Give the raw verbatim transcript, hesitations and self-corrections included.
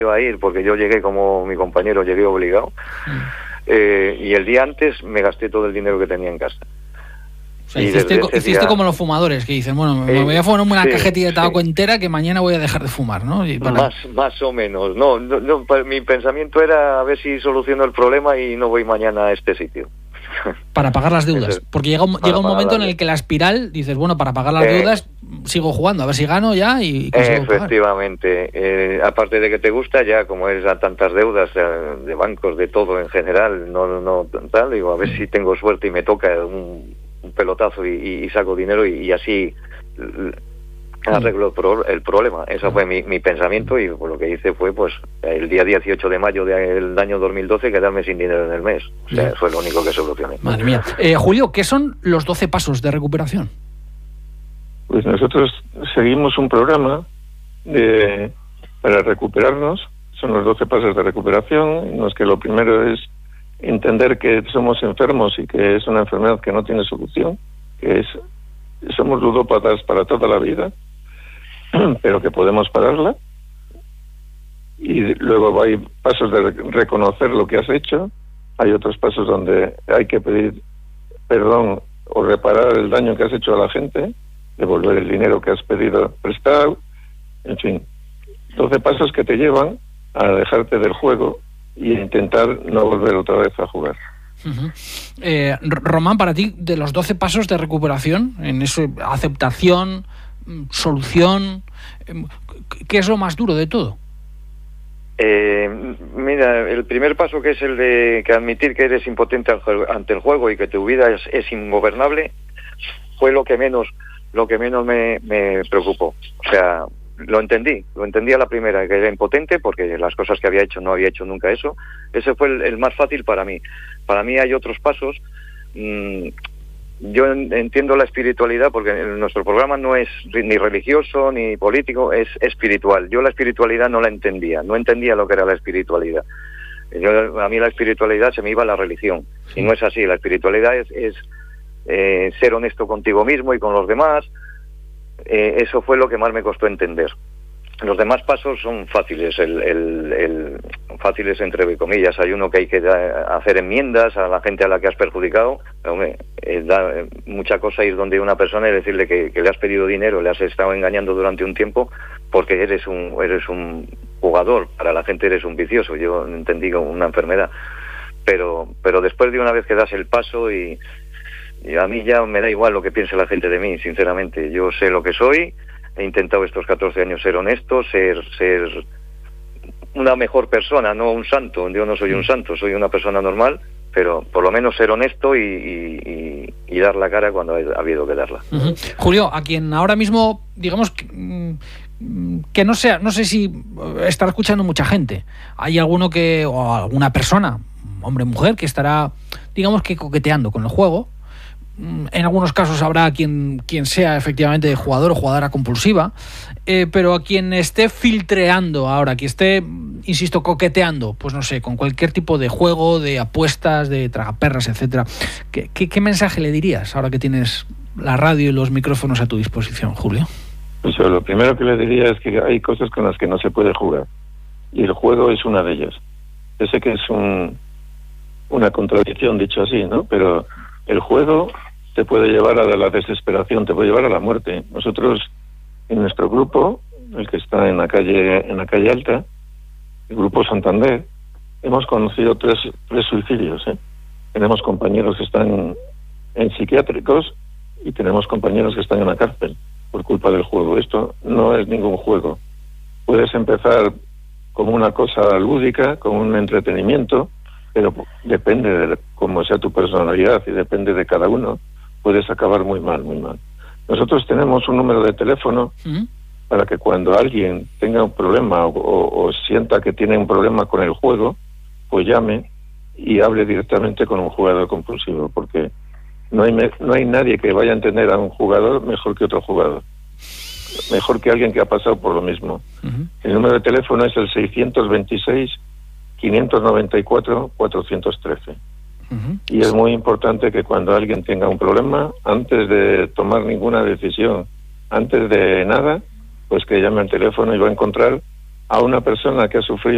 iba a ir porque yo llegué como mi compañero, llegué obligado. Mm. Eh, y el día antes me gasté todo el dinero que tenía en casa. O sea, hiciste, hiciste día... como los fumadores que dicen, bueno, me eh, voy a fumar una sí, cajetilla de tabaco sí. entera que mañana voy a dejar de fumar, ¿no? Y para... Más, más o menos. No, no, no, mi pensamiento era a ver si soluciono el problema y no voy mañana a este sitio. Para pagar las deudas, porque llega un, llega un momento en el que la espiral, dices, bueno, para pagar las eh, deudas sigo jugando, a ver si gano ya y consigo efectivamente, eh, aparte de que te gusta, ya como eres a tantas deudas eh, de bancos, de todo en general, no no tal, digo, a ver si tengo suerte y me toca un, un pelotazo y, y saco dinero y, y así arreglo el, pro, el problema. Ese fue mi, mi pensamiento y pues, lo que hice fue, pues, el día dieciocho de mayo del año dos mil doce quedarme sin dinero en el mes. O sea, fue lo único que solucioné. Madre mía. Eh, Julio, ¿qué son los doce pasos de recuperación? Pues nosotros seguimos un programa de, para recuperarnos. Son los doce pasos de recuperación, en los que lo primero es entender que somos enfermos y que es una enfermedad que no tiene solución, que es somos ludópatas para toda la vida, pero que podemos pararla. Y luego hay pasos de reconocer lo que has hecho, hay otros pasos donde hay que pedir perdón o reparar el daño que has hecho a la gente, devolver el dinero que has pedido prestado, en fin, doce pasos que te llevan a dejarte del juego y intentar no volver otra vez a jugar. Uh-huh. eh, Román, para ti, de los doce pasos de recuperación, en eso, aceptación, solución, ¿qué es lo más duro de todo? Eh, mira, el primer paso, que es el de que admitir que eres impotente ante el juego y que tu vida es, es ingobernable, fue lo que menos lo que menos me, me preocupó. O sea, lo entendí, lo entendí a la primera, que era impotente porque las cosas que había hecho no había hecho nunca eso. Ese fue el, el más fácil para mí. Para mí hay otros pasos. Mmm, yo entiendo la espiritualidad porque nuestro programa no es ni religioso ni político, es espiritual. Yo la espiritualidad no la entendía, no entendía lo que era la espiritualidad. Yo, a mí la espiritualidad se me iba a la religión, y no es así. La espiritualidad es, es eh, ser honesto contigo mismo y con los demás. Eh, eso fue lo que más me costó entender. Los demás pasos son fáciles, el, el, el fáciles entre comillas. Hay uno que hay que da, hacer enmiendas a la gente a la que has perjudicado. Hombre, eh, da eh, mucha cosa ir donde una persona y decirle que, que le has pedido dinero, le has estado engañando durante un tiempo porque eres un eres un jugador. Para la gente eres un vicioso. Yo entendí como una enfermedad. Pero pero después de una vez que das el paso y, y a mí ya me da igual lo que piense la gente de mí, sinceramente. Yo sé lo que soy. He intentado estos catorce años ser honesto, ser ser una mejor persona, no un santo. Yo no soy un santo, soy una persona normal, pero por lo menos ser honesto y, y, y dar la cara cuando ha habido que darla. Uh-huh. Julio, a quien ahora mismo, digamos, que, que no sea, no sé si estará escuchando mucha gente. Hay alguno que, o alguna persona, hombre o mujer, que estará, digamos, que coqueteando con el juego. En algunos casos habrá quien, quien sea efectivamente jugador o jugadora compulsiva, eh, pero a quien esté filtreando ahora, quien esté, insisto, coqueteando, pues no sé, con cualquier tipo de juego, de apuestas, de tragaperras, etcétera, ¿qué, qué, qué mensaje le dirías ahora que tienes la radio y los micrófonos a tu disposición, Julio? Pues yo, lo primero que le diría es que hay cosas con las que no se puede jugar, y el juego es una de ellas. Yo sé que es un, una contradicción dicho así, ¿no? Pero el juego te puede llevar a la desesperación, te puede llevar a la muerte. Nosotros, en nuestro grupo, el que está en la calle en la calle Alta, el Grupo Santander, hemos conocido tres, tres suicidios. ¿eh? Tenemos compañeros que están en psiquiátricos y tenemos compañeros que están en la cárcel por culpa del juego. Esto no es ningún juego. Puedes empezar como una cosa lúdica, como un entretenimiento, pero depende de cómo sea tu personalidad y depende de cada uno, puedes acabar muy mal, muy mal. Nosotros tenemos un número de teléfono ¿Mm? para que cuando alguien tenga un problema o, o, o sienta que tiene un problema con el juego, pues llame y hable directamente con un jugador compulsivo, porque no hay, no hay nadie que vaya a entender a un jugador mejor que otro jugador, mejor que alguien que ha pasado por lo mismo. Uh-huh. El número de teléfono es el seiscientos veintiséis, quinientos noventa y cuatro, cuatrocientos trece. Uh-huh. Y es muy importante que cuando alguien tenga un problema, antes de tomar ninguna decisión, antes de nada, pues que llame al teléfono y va a encontrar a una persona que ha sufrido